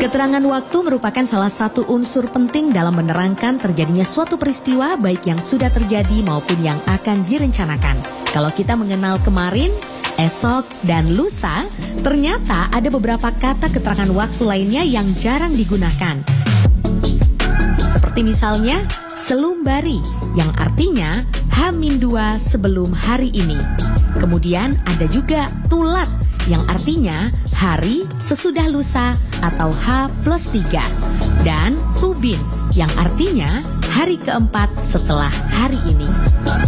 Keterangan waktu merupakan salah satu unsur penting dalam menerangkan terjadinya suatu peristiwa baik yang sudah terjadi maupun yang akan direncanakan. Kalau kita mengenal kemarin, esok, dan lusa, ternyata ada beberapa kata keterangan waktu lainnya yang jarang digunakan. Seperti misalnya, selumbari, yang artinya H-2 sebelum hari ini. Kemudian ada juga tulat, yang artinya hari sesudah lusa atau H+3. Dan tubin, yang artinya hari keempat setelah hari ini.